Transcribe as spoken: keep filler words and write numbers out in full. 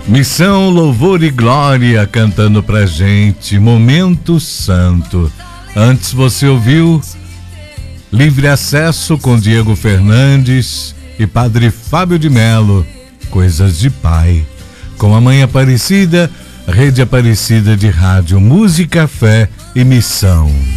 Missão, Louvor e Glória cantando pra gente, Momento Santo. Antes você ouviu Livre Acesso com Diego Fernandes e Padre Fábio de Melo, Coisas de Pai. Com a Mãe Aparecida, Rede Aparecida de Rádio, Música, Fé e Missão.